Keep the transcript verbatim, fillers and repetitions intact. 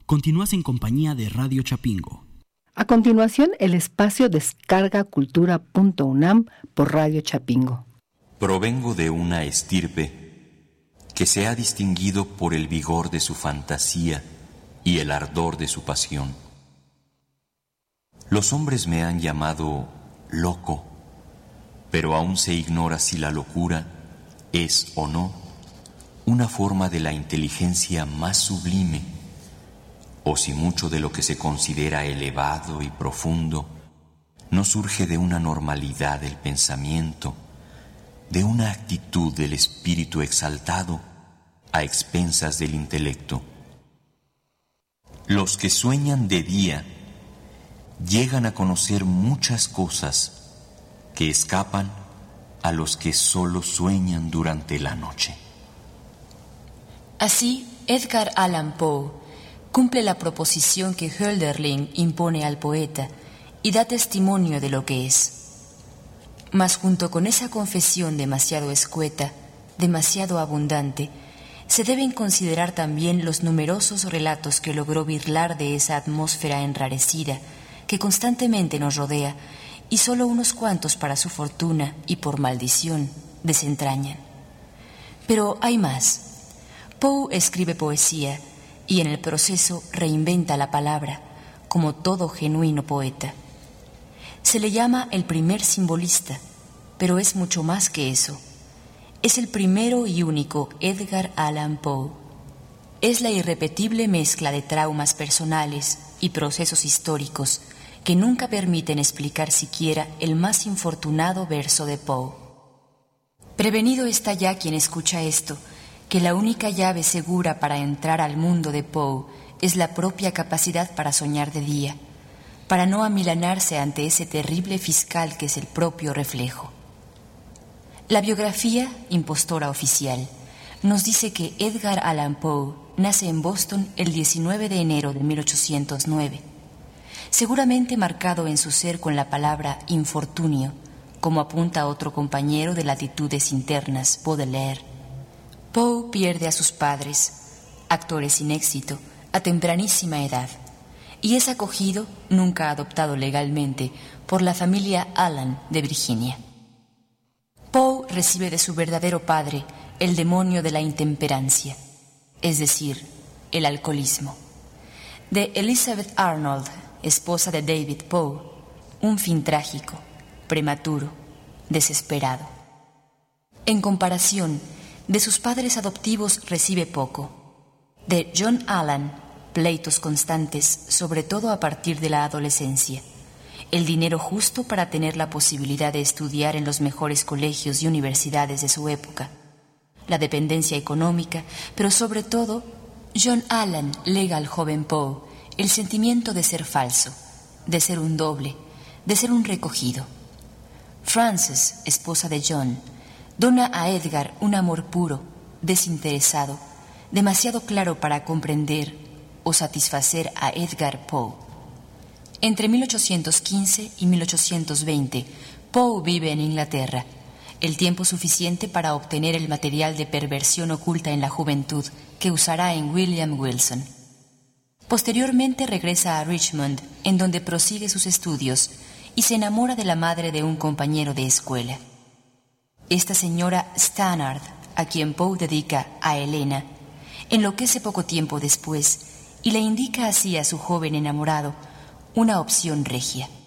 Continúas en compañía de Radio Chapingo. A continuación, el espacio Descarga Cultura punto unam por Radio Chapingo. Provengo de una estirpe que se ha distinguido por el vigor de su fantasía y el ardor de su pasión. Los hombres me han llamado loco, pero aún se ignora si la locura es o no una forma de la inteligencia más sublime, o si mucho de lo que se considera elevado y profundo no surge de una normalidad del pensamiento, de una actitud del espíritu exaltado a expensas del intelecto. Los que sueñan de día llegan a conocer muchas cosas que escapan a los que solo sueñan durante la noche. Así, Edgar Allan Poe cumple la proposición que Hölderlin impone al poeta y da testimonio de lo que es. Mas junto con esa confesión demasiado escueta, demasiado abundante, se deben considerar también los numerosos relatos que logró birlar de esa atmósfera enrarecida que constantemente nos rodea y solo unos cuantos para su fortuna y por maldición desentrañan. Pero hay más. Poe escribe poesía y en el proceso reinventa la palabra, como todo genuino poeta. Se le llama el primer simbolista, pero es mucho más que eso. Es el primero y único Edgar Allan Poe. Es la irrepetible mezcla de traumas personales y procesos históricos que nunca permiten explicar siquiera el más infortunado verso de Poe. Prevenido está ya quien escucha esto, que la única llave segura para entrar al mundo de Poe es la propia capacidad para soñar de día, para no amilanarse ante ese terrible fiscal que es el propio reflejo. La biografía, impostora oficial, nos dice que Edgar Allan Poe nace en Boston el diecinueve de enero de mil ochocientos nueve, seguramente marcado en su ser con la palabra infortunio, como apunta otro compañero de Latitudes Internas, Baudelaire. Poe pierde a sus padres, actores sin éxito, a tempranísima edad, y es acogido, nunca adoptado legalmente, por la familia Allan de Virginia. Poe recibe de su verdadero padre el demonio de la intemperancia, es decir, el alcoholismo. De Elizabeth Arnold, esposa de David Poe, un fin trágico, prematuro, desesperado. En comparación, de sus padres adoptivos recibe poco. De John Allan, pleitos constantes, sobre todo a partir de la adolescencia. El dinero justo para tener la posibilidad de estudiar en los mejores colegios y universidades de su época. La dependencia económica, pero sobre todo, John Allan lega al joven Poe el sentimiento de ser falso, de ser un doble, de ser un recogido. Frances, esposa de John, dona a Edgar un amor puro, desinteresado, demasiado claro para comprender o satisfacer a Edgar Poe. Entre mil ochocientos quince y mil ochocientos veinte, Poe vive en Inglaterra, el tiempo suficiente para obtener el material de perversión oculta en la juventud que usará en William Wilson. Posteriormente regresa a Richmond, en donde prosigue sus estudios y se enamora de la madre de un compañero de escuela. Esta señora Stannard, a quien Poe dedica a Helena, enloquece poco tiempo después y le indica así a su joven enamorado una opción regia.